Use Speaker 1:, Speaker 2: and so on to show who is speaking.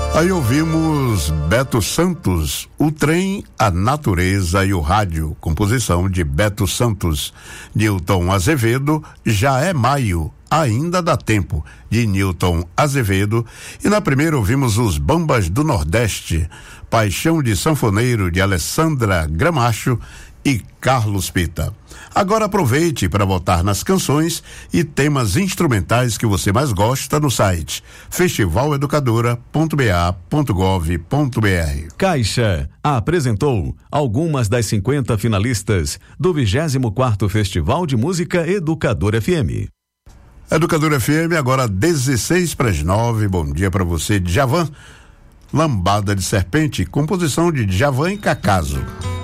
Speaker 1: Aí ouvimos Beto Santos, O Trem, a Natureza e o Rádio, composição de Beto Santos. Nilton Azevedo, Já é Maio, Ainda Dá Tempo, de Nilton Azevedo. E na primeira ouvimos Os Bambas do Nordeste, Paixão de Sanfoneiro, de Alessandra Gramacho e Carlos Pita. Agora aproveite para votar nas canções e temas instrumentais que você mais gosta no site festivaleducadora.ba.gov.br.
Speaker 2: Caixa apresentou algumas das 50 finalistas do 24º Festival de Música Educadora FM.
Speaker 1: Educadora FM, agora 6:16. Bom dia para você, Djavan. Lambada de Serpente, composição de Djavan e Cacaso.